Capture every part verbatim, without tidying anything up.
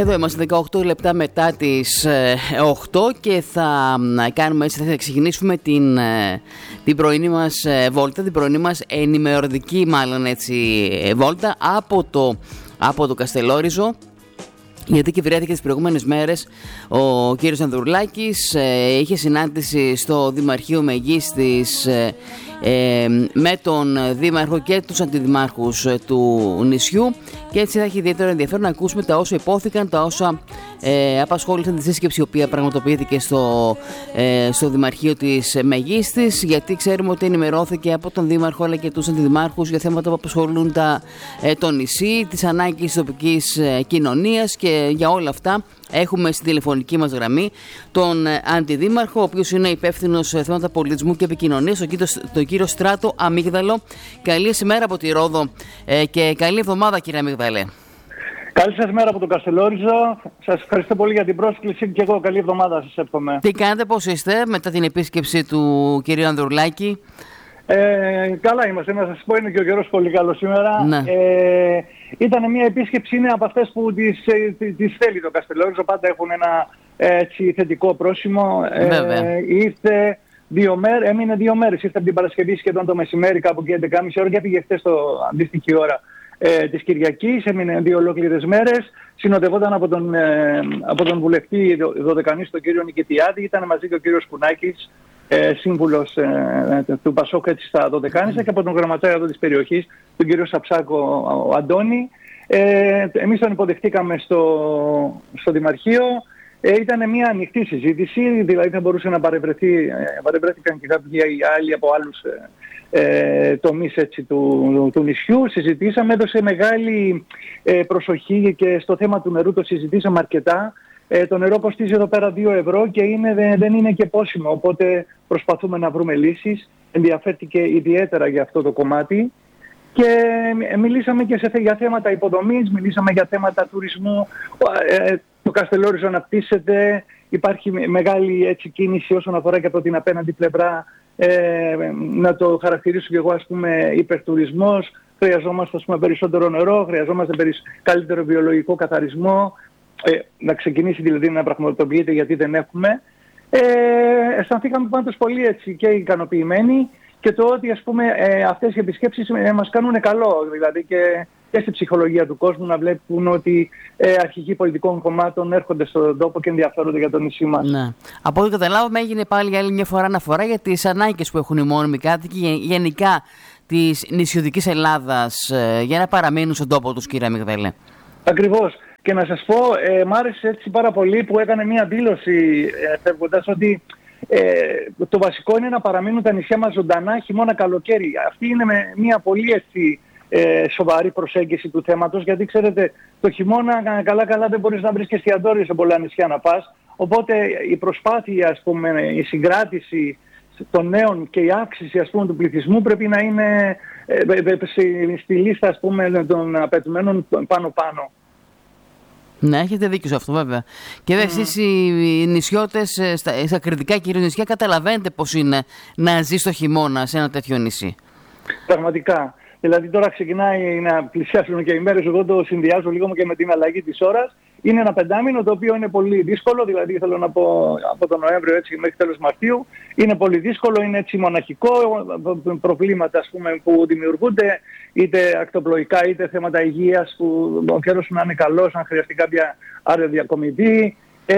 Εδώ είμαστε δεκαοκτώ λεπτά μετά τις οκτώ και θα κάνουμε έτσι, θα ξεκινήσουμε την, την πρωινή μας βόλτα, την πρωινή μας ενημερωτική μάλλον έτσι βόλτα από το, από το Καστελόριζο. Γιατί και βρέθηκε τις προηγούμενες μέρες ο κύριος Ανδρουλάκης ε, είχε συνάντηση στο Δημαρχείο Μεγίστης ε, ε, με τον Δήμαρχο και τους αντιδημάρχους ε, του νησιού, και έτσι θα έχει ιδιαίτερο ενδιαφέρον να ακούσουμε τα όσα υπόθηκαν, τα όσα ε, απασχόλησαν τη σύσκεψη η οποία πραγματοποιήθηκε στο, ε, στο Δημαρχείο της Μεγίστης, γιατί ξέρουμε ότι ενημερώθηκε από τον Δήμαρχο αλλά και τους αντιδημάρχους για θέματα που απασχολούν τα, ε, το νησί, τις ανάγκες της τοπικής ε, κοινωνίας, και για όλα αυτά έχουμε στην τηλεφωνική μας γραμμή τον Αντιδήμαρχο, ο οποίος είναι υπεύθυνος σε θέματα πολιτισμού και επικοινωνίας, τον κύριο, τον κύριο Στράτο Αμύγδαλο. Καλή σας μέρα από τη Ρόδο ε, και καλή εβδομάδα, κύριε Αμύγδαλε. Καλή σας μέρα από τον Καστελόριζο. Σας ευχαριστώ πολύ για την πρόσκληση και εγώ καλή εβδομάδα σας εύχομαι. Τι κάνετε, πώς είστε μετά την επίσκεψη του κυρίου Ανδρουλάκη? Ε, καλά είμαστε, να σας πω, είναι και ο καιρός πολύ καλός σήμερα. Ναι. Ε, ήταν μια επίσκεψη, είναι από αυτές που τις, τις θέλει το Καστελόριζο, πάντα έχουν ένα έτσι, θετικό πρόσημο. Ε, ήρθε δύο μέρες, έμεινε δύο μέρες, ήρθε από την Παρασκευή σχεδόν το μεσημέρι, κάπου και έντεκα και μισή ώρα, και πήγε χθες το αντίστοιχη ώρα ε, της Κυριακής, έμεινε δύο ολόκληρες μέρες, συνοδευόταν από τον, ε, από τον βουλευτή Δωδεκανής, τον κύριο Νικητιάδη, ήταν μαζί και ο κύριος Κουνάκης, Ε, σύμβουλος ε, του Πασόκ έτσι στα Δωδεκάνησα, και από τον γραμματέα εδώ της περιοχής, τον κύριο Σαψάκο ο Αντώνη. Ε, εμείς τον υποδεχτήκαμε στο, στο Δημαρχείο. Ε, ήταν μια ανοιχτή συζήτηση, δηλαδή θα μπορούσε να παρευρεθεί, ε, παρευρέθηκαν και κάποιοι άλλοι από άλλους ε, ε, τομείς έτσι, του, του, του νησιού. Συζητήσαμε, έδωσε μεγάλη ε, προσοχή και στο θέμα του νερού το συζητήσαμε αρκετά. Ε, το νερό κοστίζει εδώ πέρα δύο ευρώ και είναι, δεν, δεν είναι και πόσιμο, οπότε προσπαθούμε να βρούμε λύσεις. Ενδιαφέρθηκε ιδιαίτερα για αυτό το κομμάτι και μιλήσαμε και σε, για θέματα υποδομής, μιλήσαμε για θέματα τουρισμού. Ε, το Καστελόριζο αναπτύσσεται, υπάρχει μεγάλη έτσι, κίνηση όσον αφορά και από την απέναντι πλευρά, ε, να το χαρακτηρίσω και εγώ, ας πούμε, υπερτουρισμός. Χρειαζόμαστε, ας πούμε, περισσότερο νερό, χρειαζόμαστε καλύτερο βιολογικό καθαρισμό. Ε, να ξεκινήσει δηλαδή να πραγματοποιείται, γιατί δεν έχουμε. Ε, αισθανθήκαμε πάντως πολύ έτσι και ικανοποιημένοι, και το ότι, ας πούμε, ε, αυτές οι επισκέψεις ε, μας κάνουν καλό, δηλαδή και, και στη ψυχολογία του κόσμου, να βλέπουν ότι ε, αρχηγοί πολιτικών κομμάτων έρχονται στον τόπο και ενδιαφέρονται για το νησί μας. Ναι. Από ό,τι καταλάβαμε, έγινε πάλι για άλλη μια φορά αναφορά για τις ανάγκες που έχουν οι μόνιμοι κάτοικοι γενικά της νησιωτικής Ελλάδας ε, για να παραμείνουν στον τόπο τους, κύριε Αμύγδαλε. Ακριβώς. Και να σας πω, ε, μ' άρεσε έτσι πάρα πολύ που έκανε μία δήλωση ε, φεύγοντας, ότι ε, το βασικό είναι να παραμείνουν τα νησιά μας ζωντανά χειμώνα καλοκαίρι. Αυτή είναι με μία πολύ έτσι, ε, σοβαρή προσέγγιση του θέματος, γιατί ξέρετε, το χειμώνα καλά καλά δεν μπορείς να βρεις και εστιατόριο σε πολλά νησιά να πας. Οπότε η προσπάθεια, ας πούμε, η συγκράτηση των νέων και η αύξηση, ας πούμε, του πληθυσμού πρέπει να είναι ε, ε, στη, στη λίστα, ας πούμε, των απαιτουμένων πάνω-πάνω. Ναι, έχετε δίκιο σε αυτό, βέβαια. Και βέβαια, mm. εσείς οι νησιώτες, στα, στα κριτικά κυρίως νησιά, καταλαβαίνετε πώς είναι να ζει στο χειμώνα σε ένα τέτοιο νησί. Πραγματικά. Δηλαδή τώρα ξεκινάει να πλησιάσουν και οι μέρες, εγώ το συνδυάζω λίγο και με την αλλαγή της ώρας. Είναι ένα πεντάμινο το οποίο είναι πολύ δύσκολο, δηλαδή θέλω να πω από τον Νοέμβριο έτσι μέχρι τέλος Μαρτίου. Είναι πολύ δύσκολο, είναι έτσι μοναχικό, προβλήματα, ας πούμε, που δημιουργούνται, είτε ακτοπλοϊκά είτε θέματα υγείας, που ο καιρός να είναι καλός, αν χρειαστεί κάποια άρρη διακομιδή.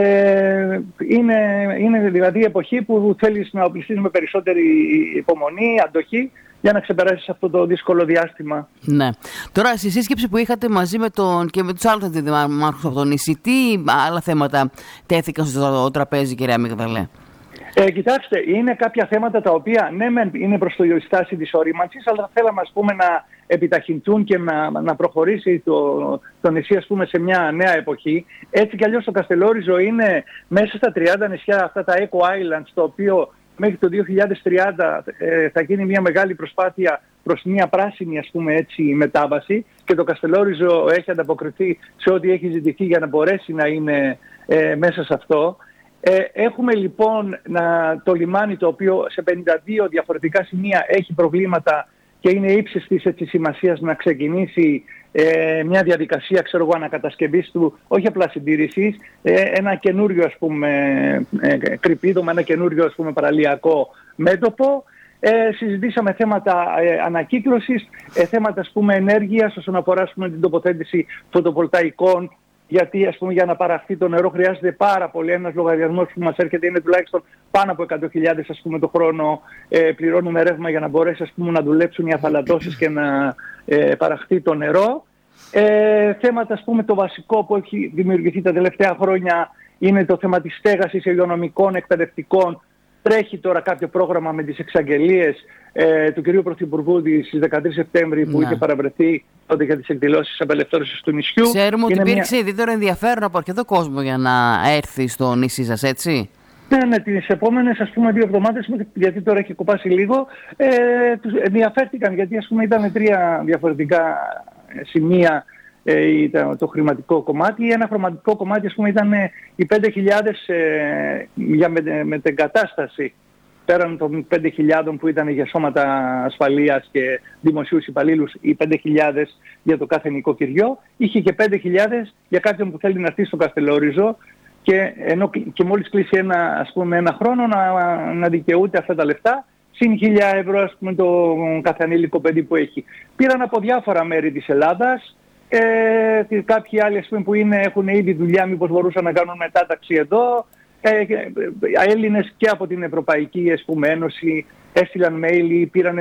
Ε, είναι, είναι δηλαδή η εποχή που θέλεις να οπλιστείς με περισσότερη υπομονή, αντοχή, για να ξεπεράσεις αυτό το δύσκολο διάστημα. Ναι. Τώρα, στη σύσκεψη που είχατε μαζί με τον και με τους άλλους αντιδημάρχους από το νησί, τι άλλα θέματα τέθηκαν στο τραπέζι, κύριε Αμύγδαλε? Ε, κοιτάξτε, είναι κάποια θέματα τα οποία ναι μεν είναι προς το στάση της ορίμανσης, αλλά θέλαμε, ας πούμε, να επιταχυνθούν και να, να προχωρήσει το, το νησί, ας πούμε, σε μια νέα εποχή. Έτσι κι αλλιώς το Καστελόριζο είναι μέσα στα τριάντα νησιά, αυτά τα Eco Islands, το οποίο μέχρι το δύο χιλιάδες τριάντα ε, θα γίνει μια μεγάλη προσπάθεια προς μια πράσινη, ας πούμε, έτσι, μετάβαση, και το Καστελόριζο έχει ανταποκριθεί σε ό,τι έχει ζητηθεί για να μπορέσει να είναι ε, μέσα σε αυτό. Ε, έχουμε λοιπόν να, το λιμάνι, το οποίο σε πενήντα δύο διαφορετικά σημεία έχει προβλήματα και είναι ύψης της σημασίας να ξεκινήσει ε, μια διαδικασία, ξέρω εγώ, ανακατασκευής του, όχι απλά συντήρησης, ε, ένα καινούριο, ας πούμε, ε, κρυπίδωμα, ένα καινούριο, ας πούμε, παραλιακό μέτωπο. Ε, συζητήσαμε θέματα ε, ανακύκλωσης, ε, θέματα, ας πούμε, ενέργειας όσον αφορά, ας πούμε, την τοποθέτηση φωτοβολταϊκών, γιατί, ας πούμε, για να παραχθεί το νερό χρειάζεται πάρα πολύ. Ένας λογαριασμός που μας έρχεται είναι τουλάχιστον πάνω από εκατό χιλιάδες, ας πούμε, το χρόνο ε, πληρώνουμε ρεύμα για να μπορέσει, ας πούμε, να δουλέψουν οι αφαλατώσεις και να ε, παραχθεί το νερό. Ε, θέματα, ας πούμε, το βασικό που έχει δημιουργηθεί τα τελευταία χρόνια είναι το θέμα της στέγασης υγειονομικών, εκπαιδευτικών. Τρέχει τώρα κάποιο πρόγραμμα με τις εξαγγελίες ε, του κυρίου Πρωθυπουργού στις δεκατρείς Σεπτέμβρη που ναι. είχε παραβρεθεί τότε για τις εκδηλώσεις απελευθέρωσης του νησιού. Ξέρουμε ότι υπήρξε μια... ιδιαίτερο ενδιαφέρον από αρκετό κόσμο για να έρθει στο νησί σας, έτσι. Ναι, ναι, τις επόμενες, ας πούμε, δύο εβδομάδες, γιατί τώρα έχει κοπάσει λίγο, ε, τους ενδιαφέρθηκαν, γιατί, ας πούμε, ήταν τρία διαφορετικά σημεία ε, ήταν το χρηματικό κομμάτι. Ένα χρηματικό κομμάτι, ας πούμε, ήταν οι πέντε χιλιάδες ε, για μετεγκατάσταση, πέραν των πέντε χιλιάδες που ήταν για σώματα ασφαλείας και δημοσίους υπαλλήλους, οι πέντε χιλιάδες για το κάθε νοικοκυριό. Είχε και πέντε χιλιάδες για κάποιον που θέλει να έρθει στο Καστελόριζο και, ενώ, και μόλις κλείσει ένα, ας πούμε, ένα χρόνο να, να δικαιούται αυτά τα λεφτά, συν χίλια ευρώ, ας πούμε, το κάθε ανήλικο παιδί που έχει. Πήραν από διάφορα μέρη της Ελλάδας. Ε, κάποιοι άλλοι, ας πούμε, που είναι, έχουν ήδη δουλειά, μήπως μπορούσαν να κάνουν μετάταξη εδώ. Ε, Έλληνες και από την Ευρωπαϊκή, ας πούμε, Ένωση έστειλαν mail ή πήραν